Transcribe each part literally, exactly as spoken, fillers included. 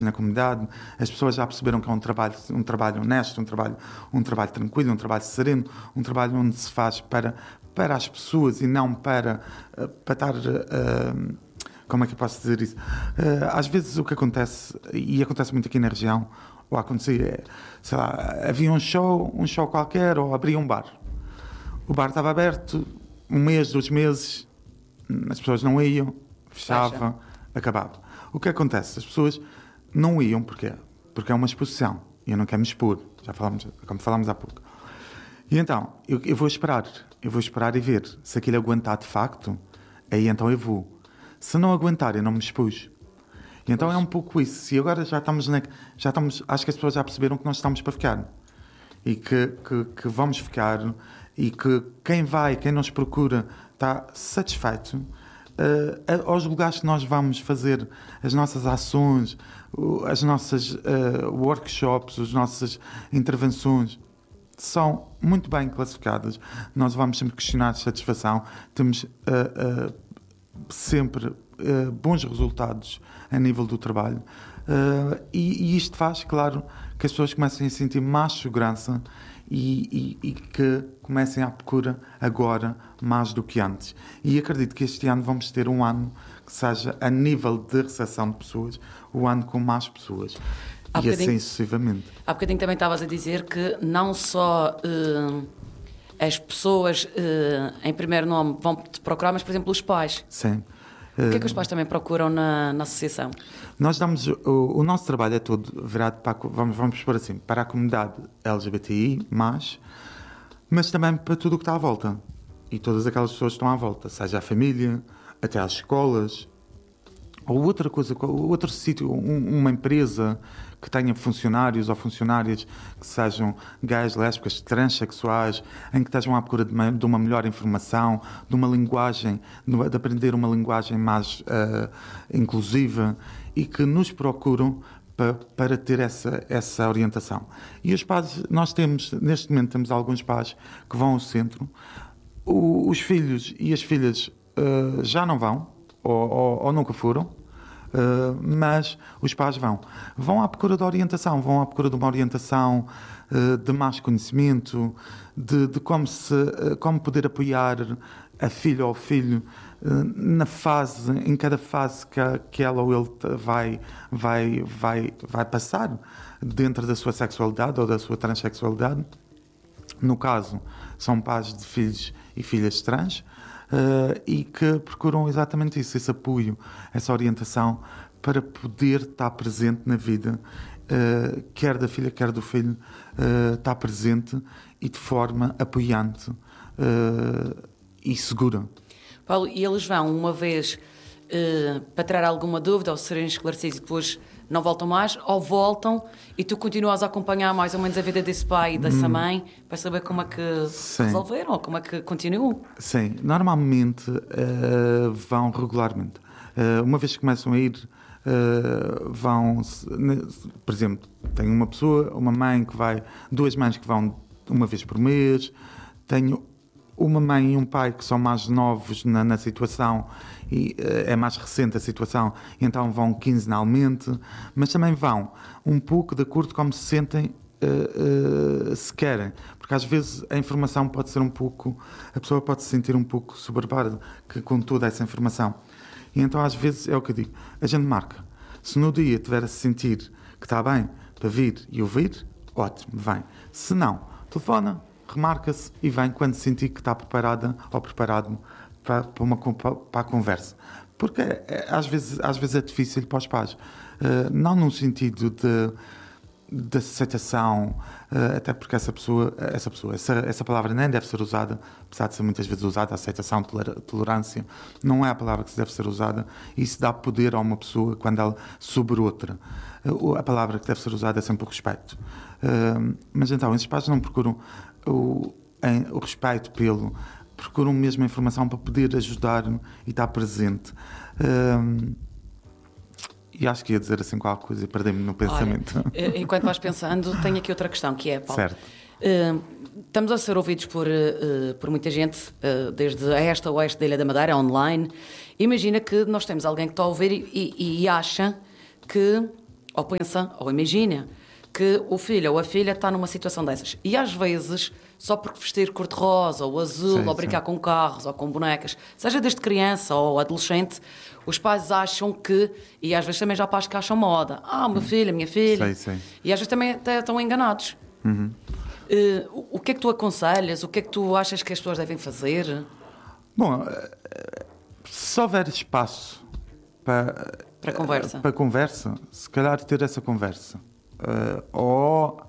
na comunidade, as pessoas já perceberam que é um trabalho, um trabalho honesto, um trabalho, um trabalho tranquilo, um trabalho sereno, um trabalho onde se faz para, para as pessoas e não para, para estar... Uh, como é que eu posso dizer isso? Uh, às vezes o que acontece, e acontece muito aqui na região, ou acontecia, sei lá, havia um show, um show qualquer, ou abria um bar. O bar estava aberto, um mês, dois meses, as pessoas não iam, fechava, acabava. O que acontece? As pessoas não iam, porquê? Porque é uma exposição, e eu não quero me expor, já falámos, como falámos há pouco. E então, eu, eu vou esperar, eu vou esperar e ver, se aquilo aguentar de facto, aí então eu vou. Se não aguentar, eu não me expus. E então pois. É um pouco isso, e agora já estamos, na, já estamos, acho que as pessoas já perceberam que nós estamos para ficar, e que, que, que vamos ficar, e que quem vai, quem nos procura, está satisfeito. Uh, aos lugares que nós vamos fazer as nossas ações, as nossas uh, workshops, as nossas intervenções são muito bem classificadas. Nós vamos sempre questionar satisfação, temos uh, uh, sempre uh, bons resultados a nível do trabalho uh, e, e isto faz, claro, que as pessoas comecem a sentir mais segurança e, e, e que comecem à procura agora mais do que antes. E acredito que este ano vamos ter um ano que seja, a nível de recepção de pessoas, o ano com mais pessoas. Há e assim sucessivamente. Há bocadinho também estavas a dizer que não só uh, as pessoas, uh, em primeiro nome, vão te procurar, mas, por exemplo, os pais. Sim. O que é que os pais também procuram na, na associação? Nós damos, o, o nosso trabalho é todo virado para, vamos, vamos por assim, para a comunidade L G B T I, mas, mas também para tudo o que está à volta. E todas aquelas pessoas que estão à volta, seja a família, até às escolas, ou outra coisa, outro sítio, um, uma empresa que tenha funcionários ou funcionárias que sejam gays, lésbicas, transexuais, em que estejam à procura de uma, de uma melhor informação, de uma linguagem, de aprender uma linguagem mais uh, inclusiva e que nos procuram para, para ter essa, essa orientação. E os pais, nós temos, neste momento temos alguns pais que vão ao centro, o, os filhos e as filhas uh, já não vão, ou, ou, ou nunca foram, Uh, mas os pais vão. Vão à procura de orientação, vão à procura de uma orientação uh, de mais conhecimento, de, de como, se, uh, como poder apoiar a filha ou o filho uh, na fase, em cada fase que, a, que ela ou ele vai, vai, vai, vai passar dentro da sua sexualidade ou da sua transexualidade. No caso, são pais de filhos e filhas trans. Uh, e que procuram exatamente isso, esse apoio, essa orientação para poder estar presente na vida, uh, quer da filha, quer do filho, uh, estar presente e de forma apoiante uh, e segura. Paulo, e eles vão uma vez uh, para tirar alguma dúvida ou serem esclarecidos e depois não voltam mais, ou voltam e tu continuas a acompanhar mais ou menos a vida desse pai e dessa hum. mãe para saber como é que Sim. resolveram ou como é que continuam? Sim, normalmente uh, vão regularmente. Uh, uma vez que começam a ir, uh, vão, por exemplo, tenho uma pessoa, uma mãe que vai, duas mães que vão uma vez por mês, tenho uma mãe e um pai que são mais novos na, na situação e uh, é mais recente a situação, então vão quinzenalmente, mas também vão um pouco de acordo com como se sentem, uh, uh, se querem, porque às vezes a informação pode ser um pouco, a pessoa pode se sentir um pouco soberbada que, com toda essa informação. E então às vezes é o que eu digo, a gente marca. Se no dia tiver a se sentir que está bem para vir e ouvir, ótimo, vem. Se não, telefona, remarca-se e vem quando sentir que está preparada ou preparado para, para, uma, para a conversa. Porque é, às, vezes, às vezes é difícil para os pais. Uh, não num sentido de, de aceitação, uh, até porque essa pessoa, essa, pessoa essa, essa palavra nem deve ser usada, apesar de ser muitas vezes usada, aceitação, tolerância, não é a palavra que deve ser usada. Isso dá poder a uma pessoa quando ela sobre outra. Uh, a palavra que deve ser usada é sempre o respeito. Uh, mas então, esses pais não procuram O, em, o respeito pelo, procuram mesmo a informação para poder ajudar-me e estar presente. Um, e acho que ia dizer assim qualquer coisa e perdi-me no pensamento. Olha, enquanto vais pensando, tenho aqui outra questão que é, Paulo. Certo. Uh, estamos a ser ouvidos por, uh, por muita gente, uh, desde a esta a oeste da Ilha da Madeira, online. Imagina que nós temos alguém que está a ouvir e, e, e acha que ou pensa, ou imagina, que o filho ou a filha está numa situação dessas. E às vezes, só porque vestir cor-de-rosa ou azul, sim, ou brincar sim. com carros ou com bonecas, seja desde criança ou adolescente, os pais acham que, e às vezes também já há pais que acham moda, ah, meu filho, a minha filha, Sim, sim. e às vezes também até estão enganados. Uhum. Uh, o que é que tu aconselhas? O que é que tu achas que as pessoas devem fazer? Bom, se houver espaço para, Para conversa. para conversa, se calhar ter essa conversa. Uh, ou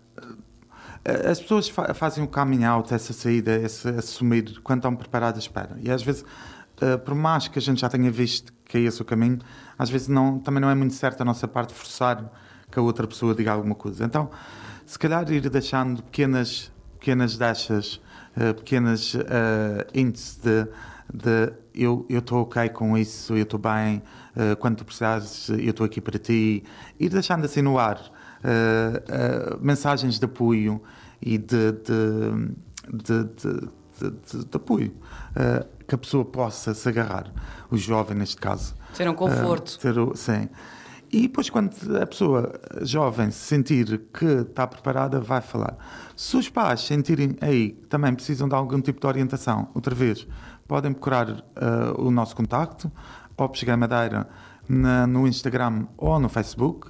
uh, as pessoas fa- fazem o coming out, essa saída, esse assumir quando estão preparadas para. E às vezes, uh, por mais que a gente já tenha visto que é esse o caminho, às vezes não, também não é muito certo a nossa parte forçar que a outra pessoa diga alguma coisa. Então, se calhar ir deixando pequenas, pequenas deixas, uh, pequenas uh, índices de, de eu estou ok com isso, eu estou bem, uh, quando tu precisares, eu estou aqui para ti. Ir deixando assim no ar uh, uh, mensagens de apoio e de, de, de, de, de, de, de apoio, uh, que a pessoa possa se agarrar, o jovem neste caso. Ter um conforto. Uh, ter o, sim. E depois, quando a pessoa jovem se sentir que está preparada, vai falar. Se os pais sentirem aí que também precisam de algum tipo de orientação, outra vez, podem procurar uh, o nosso contacto, Opus Gay Madeira, na, no Instagram ou no Facebook,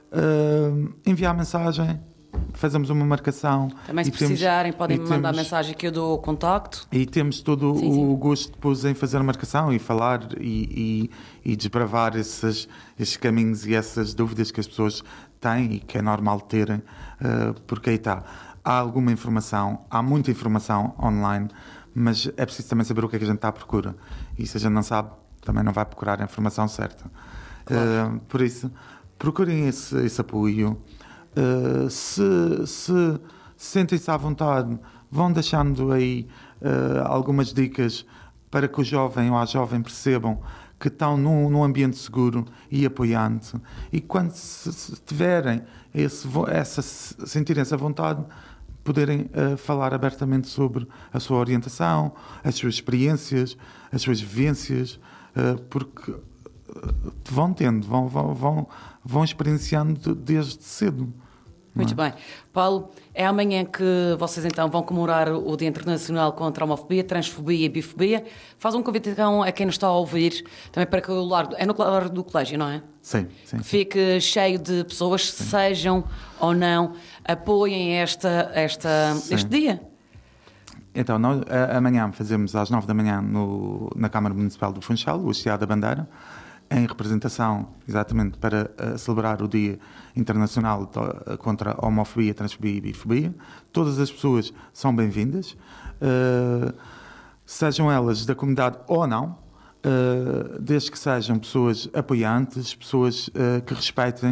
uh, enviar mensagem, fazemos uma marcação. Também se e temos- precisarem, podem e me mandar temos- mensagem que eu dou o contacto. E temos todo Sim, o sim. gosto depois em fazer a marcação e falar e, e, e desbravar esses, esses caminhos e essas dúvidas que as pessoas têm e que é normal terem, uh, porque aí está. Há alguma informação, há muita informação online, mas é preciso também saber o que é que a gente está à procura. E se a gente não sabe, também não vai procurar a informação certa. Claro. Uh, por isso, procurem esse, esse apoio. Uh, se, se sentem-se à vontade, vão deixando aí uh, algumas dicas para que o jovem ou a jovem percebam que estão num, num ambiente seguro e apoiante. E quando se, se tiverem esse, vo- essa, sentirem-se à vontade, poderem uh, falar abertamente sobre a sua orientação, as suas experiências, as suas vivências, uh, porque uh, vão tendo, vão, vão, vão, vão experienciando desde cedo. Muito bem. Paulo, é amanhã que vocês então vão comemorar o Dia Internacional contra a Homofobia, Transfobia e Bifobia. Faz um convite então a quem nos está a ouvir, também para que o lar, é no lar do colégio, não é? Sim, sim. Que fique cheio de pessoas, sim, sejam ou não, apoiem esta, esta, este dia. Então, nós, a, amanhã fazemos às nove da manhã no, na Câmara Municipal do Funchal, o Hasteado da Bandeira, em representação exatamente para uh, celebrar o Dia Internacional de, contra a Homofobia, Transfobia e Bifobia. Todas as pessoas são bem-vindas, uh, sejam elas da comunidade ou não, uh, desde que sejam pessoas apoiantes, pessoas uh, que respeitem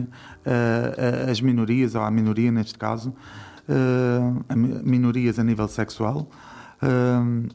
uh, as minorias, ou a minoria neste caso, uh, a minorias a nível sexual. Uh,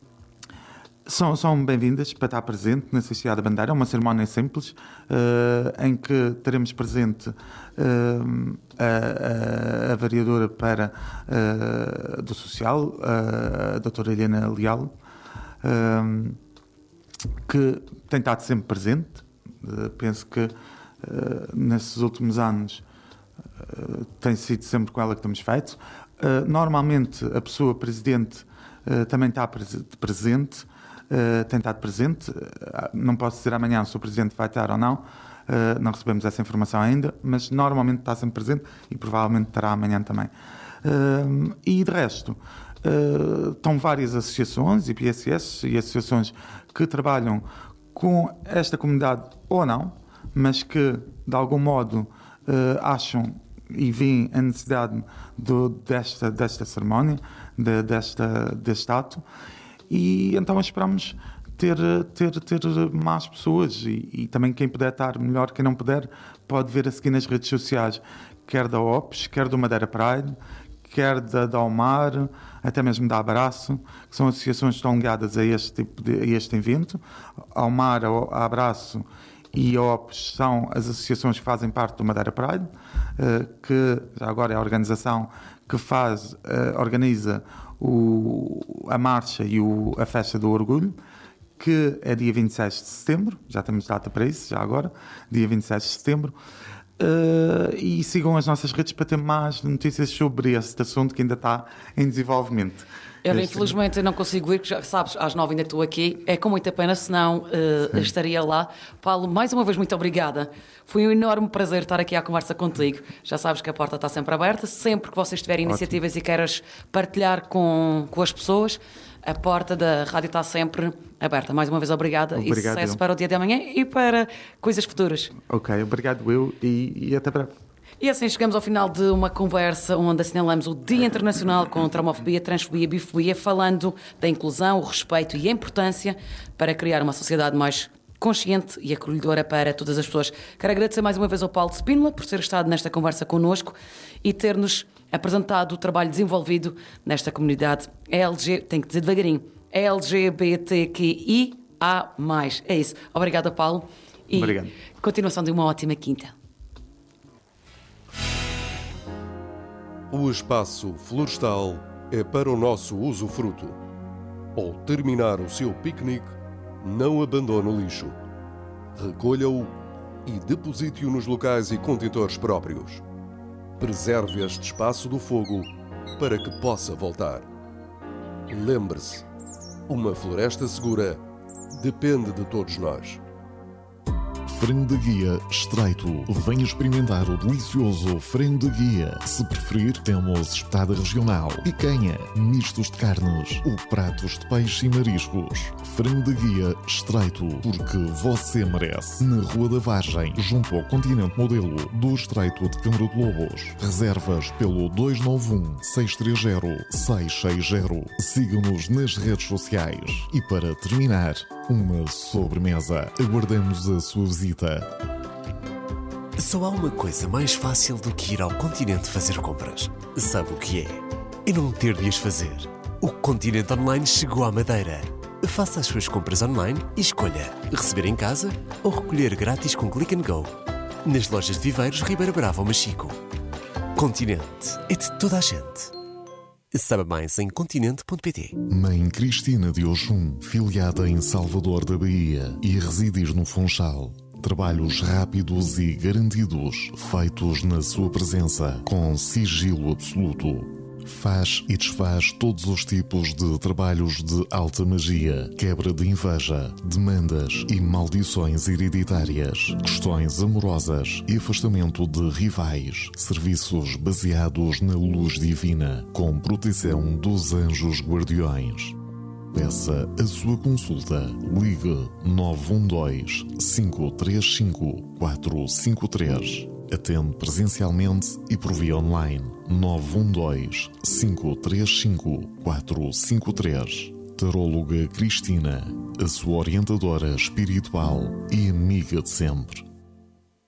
São, são bem-vindas para estar presente na Sociedade da Bandeira. É uma cerimónia simples, uh, em que teremos presente uh, a, a, a vereadora para, uh, do Social, uh, a doutora Helena Leal, uh, que tem estado sempre presente. Uh, penso que uh, nesses últimos anos uh, tem sido sempre com ela que temos feito. Uh, normalmente a pessoa presidente uh, também está pres- presente. Uh, tem estado presente, uh, não posso dizer amanhã se o Presidente vai estar ou não, uh, não recebemos essa informação ainda, mas normalmente está sempre presente e provavelmente estará amanhã também. Uh, e de resto, uh, estão várias associações, I P S S e associações que trabalham com esta comunidade ou não, mas que de algum modo uh, acham e veem a necessidade do, desta, desta cerimónia, de, desta, deste ato. E então esperamos ter, ter, ter mais pessoas e, e também quem puder estar melhor, quem não puder, pode ver a seguir nas redes sociais, quer da Opus, quer do Madeira Pride, quer da, da Almar, até mesmo da Abraço, que são associações que estão ligadas a este, tipo de, a este evento. A Almar, a Abraço e a Opus são as associações que fazem parte do Madeira Pride, que já agora é a organização que faz, organiza O, a marcha e o, a festa do orgulho, que é dia vinte e seis de setembro, já temos data para isso, já agora, dia vinte e seis de setembro. Uh, e sigam as nossas redes para ter mais notícias sobre este assunto que ainda está em desenvolvimento. Eu, este... infelizmente, não consigo ir, já sabes, às nove ainda estou aqui. É com muita pena, senão uh, estaria lá. Paulo, mais uma vez, muito obrigada. Foi um enorme prazer estar aqui à conversa contigo. Já sabes que a porta está sempre aberta. Sempre que vocês tiverem Ótimo. iniciativas e queiras partilhar com, com as pessoas, a porta da rádio está sempre aberta. Mais uma vez, obrigada. Obrigado, e sucesso eu. para o dia de amanhã e para coisas futuras. Ok, obrigado eu e, e até breve. E assim chegamos ao final de uma conversa onde assinalamos o Dia Internacional contra a Homofobia, Transfobia e Bifobia, falando da inclusão, o respeito e a importância para criar uma sociedade mais consciente e acolhedora para todas as pessoas. Quero agradecer mais uma vez ao Paulo Spínola por ter estado nesta conversa connosco e ter-nos apresentado o trabalho desenvolvido nesta comunidade L G, tem que dizer devagarinho, L G B T Q I A mais. É isso. Obrigada, Paulo. E Obrigado. Continuação de uma ótima quinta. O espaço florestal é para o nosso usufruto. Ao terminar o seu piquenique, não abandone o lixo. Recolha-o e deposite-o nos locais e contentores próprios. Preserve este espaço do fogo para que possa voltar. Lembre-se, uma floresta segura depende de todos nós. Frango de guia estreito. Venha experimentar o delicioso frango de guia. Se preferir, temos espetada regional, picanha, mistos de carnes ou pratos de peixe e mariscos. Frango de guia estreito, porque você merece. Na Rua da Vargem, junto ao Continente Modelo do Estreito de Câmara de Lobos. Reservas pelo dois nove um, seis três zero, seis seis zero. Siga-nos nas redes sociais. E para terminar, uma sobremesa. Aguardamos a sua visita. Só há uma coisa mais fácil do que ir ao Continente fazer compras. Sabe o que é? É não ter de as fazer. O Continente Online chegou à Madeira. Faça as suas compras online e escolha receber em casa ou recolher grátis com Click and Go. Nas lojas de Viveiros, Ribeira Brava ou Machico. Continente é de toda a gente. Saiba mais em continente ponto pt. Mãe Cristina de Oxum, filiada em Salvador da Bahia e residir no Funchal. Trabalhos rápidos e garantidos, feitos na sua presença, com sigilo absoluto. Faz e desfaz todos os tipos de trabalhos de alta magia, quebra de inveja, demandas e maldições hereditárias, questões amorosas e afastamento de rivais, serviços baseados na luz divina, com proteção dos anjos guardiões. Peça a sua consulta. Ligue nove um dois, cinco três cinco, quatro cinco três. Atende presencialmente e por via online. nove um dois, cinco três cinco, quatro cinco três. Taróloga Cristina, a sua orientadora espiritual e amiga de sempre.